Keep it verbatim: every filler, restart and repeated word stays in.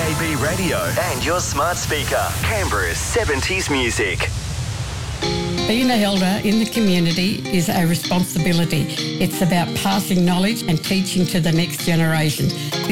A B radio and your smart speaker. Canberra's seventies music. Being an elder in the community is a responsibility. It's about passing knowledge and teaching to the next generation.